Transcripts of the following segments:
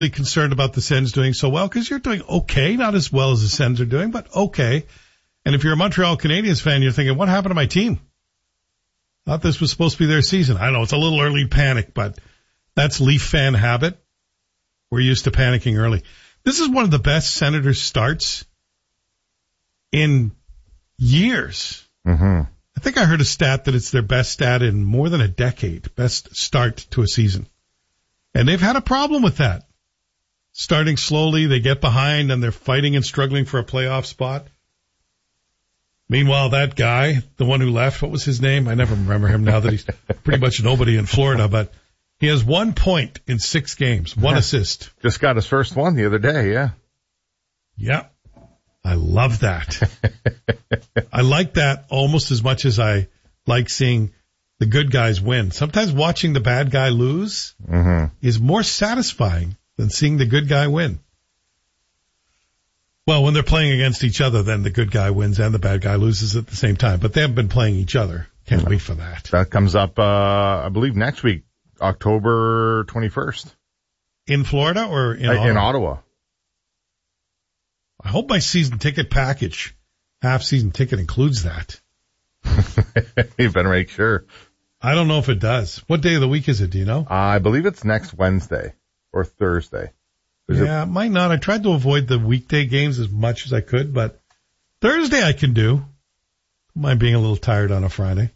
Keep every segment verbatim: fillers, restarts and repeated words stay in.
concerned about the Sens doing so well because you're doing okay, not as well as the Sens are doing, but okay. And if you're a Montreal Canadiens fan, you're thinking, what happened to my team? Thought this was supposed to be their season. I know it's a little early panic, but that's Leaf fan habit. We're used to panicking early. This is one of the best Senators starts in years. Mm-hmm. I think I heard a stat that it's their best stat in more than a decade, best start to a season. And they've had a problem with that. Starting slowly, they get behind, and they're fighting and struggling for a playoff spot. Meanwhile, that guy, the one who left, what was his name? I never remember him now that he's pretty much nobody in Florida, but he has one point in six games, one assist. Just got his first one the other day, yeah. Yeah. I love that. I like that almost as much as I like seeing the good guys win. Sometimes watching the bad guy lose mm-hmm. is more satisfying than seeing the good guy win. Well, when they're playing against each other, then the good guy wins and the bad guy loses at the same time. But they haven't been playing each other. Can't wait for that. That comes up, uh, I believe, next week, October twenty-first. In Florida or in uh, Ottawa? In Ottawa. I hope my season ticket package, half season ticket, includes that. You better make sure. I don't know if it does. What day of the week is it? Do you know? Uh, I believe it's next Wednesday or Thursday. Is yeah, it? it might not. I tried to avoid the weekday games as much as I could, but Thursday I can do. Don't mind being a little tired on a Friday.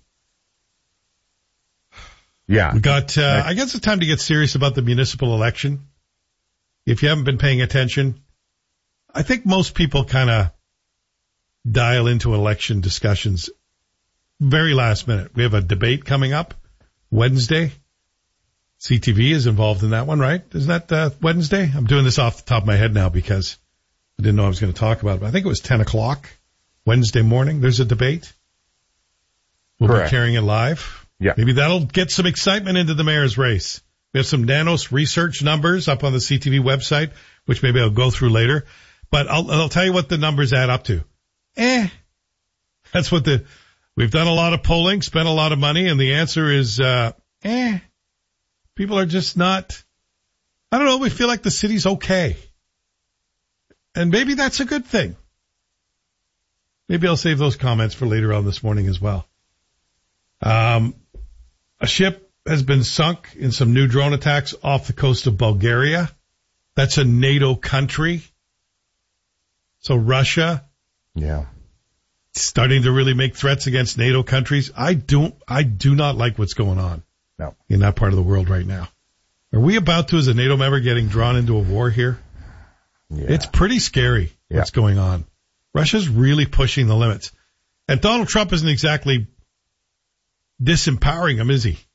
Yeah. We got, uh, I guess it's time to get serious about the municipal election. If you haven't been paying attention, I think most people kind of dial into election discussions very last minute. We have a debate coming up Wednesday. C T V is involved in that one, right? Isn't that uh, Wednesday? I'm doing this off the top of my head now because I didn't know I was going to talk about it. But I think it was ten o'clock Wednesday morning. There's a debate. We'll Correct. be carrying it live. Yeah. Maybe that'll get some excitement into the mayor's race. We have some Nanos research numbers up on the C T V website, which maybe I'll go through later. But I'll, I'll tell you what the numbers add up to. Eh. That's what the, we've done a lot of polling, spent a lot of money, and the answer is, uh, eh. People are just not, I don't know, we feel like the city's okay. And maybe that's a good thing. Maybe I'll save those comments for later on this morning as well. Um, a ship has been sunk in some new drone attacks off the coast of Bulgaria. That's a NATO country. So Russia. Yeah. Starting to really make threats against NATO countries. I don't, I do not like what's going on. No. In that part of the world right now. Are we about to, as a NATO member, getting drawn into a war here? Yeah. It's pretty scary what's yeah. going on. Russia's really pushing the limits. And Donald Trump isn't exactly disempowering him, is he?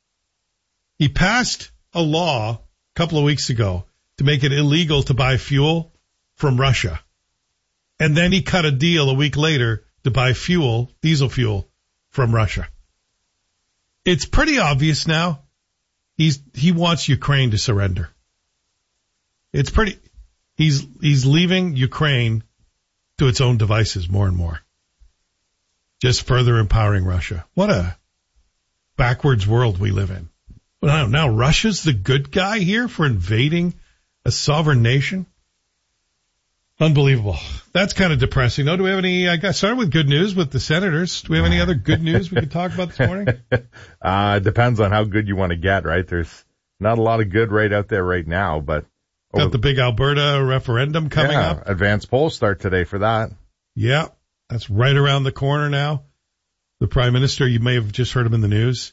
He passed a law a couple of weeks ago to make it illegal to buy fuel from Russia. And then he cut a deal a week later to buy fuel, diesel fuel, from Russia. It's pretty obvious now. He's, he wants Ukraine to surrender. It's pretty, he's, he's leaving Ukraine to its own devices more and more. Just further empowering Russia. What a backwards world we live in. But now, now Russia's the good guy here for invading a sovereign nation? Unbelievable. That's kind of depressing. No, do we have any, I got started with good news with the Senators. Do we have any other good news we could talk about this morning? Uh, it depends on how good you want to get, right? There's not a lot of good right out there right now, but. Got the big Alberta referendum coming yeah, up. Advanced polls start today for that. Yeah, that's right around the corner now. The Prime Minister, you may have just heard him in the news,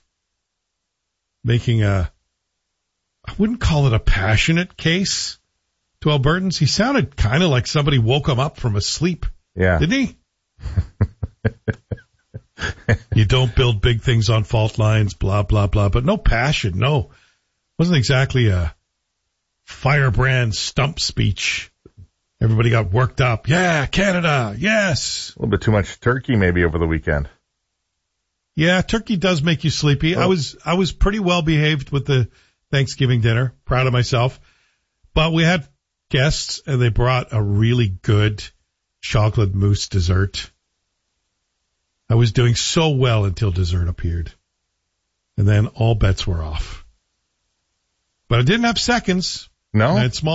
making a, I wouldn't call it a passionate case to Albertans. He sounded kind of like somebody woke him up from a sleep. Yeah. Didn't he? You don't build big things on fault lines, blah, blah, blah. But no passion, no. Wasn't exactly a firebrand stump speech. Everybody got worked up. Yeah, Canada, yes. A little bit too much turkey maybe over the weekend. Yeah, turkey does make you sleepy. Well, I was I was pretty well behaved with the Thanksgiving dinner. Proud of myself. But we had guests, and they brought a really good chocolate mousse dessert. I was doing so well until dessert appeared. And then all bets were off. But I didn't have seconds. No? It's small.